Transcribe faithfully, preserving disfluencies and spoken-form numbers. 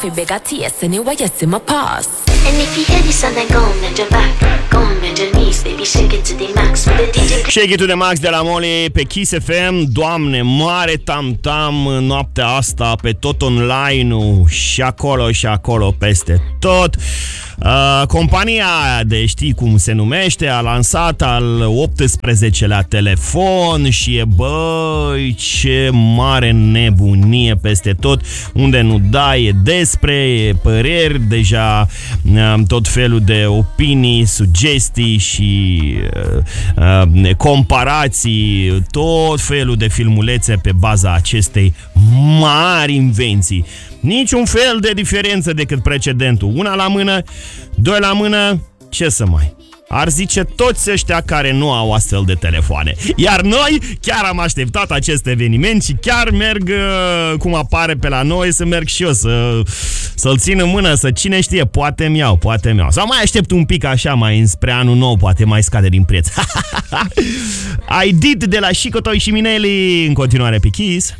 fi beg a taste anyway you see my pass. And if you hear this song, then go and bend your back. Go and bend your knees, baby, shake it to the max with the D J. Shake It to the Max de la Molly pe Kiss F M. Doamne, mare tam-tam noaptea asta pe tot online-ul și acolo și acolo peste tot. Uh, compania aia de știi cum se numește a lansat al optsprezecelea telefon și e băi ce mare nebunie peste tot, unde nu dai e despre, e păreri, deja uh, tot felul de opinii, sugestii și uh, uh, comparații, tot felul de filmulețe pe baza acestei mari invenții. Niciun fel de diferență decât precedentul. Una la mână, doi la mână, ce să mai... Ar zice toți ăștia care nu au astfel de telefoane. Iar noi chiar am așteptat acest eveniment și chiar merg, cum apare pe la noi, să merg și eu să, să-l țin în mână, să cine știe, poate mi iau, poate mi iau. Sau mai aștept un pic așa, mai înspre anul nou, poate mai scade din preț. I Did de la Chico Toi și Minelli, în continuare pe Kiss.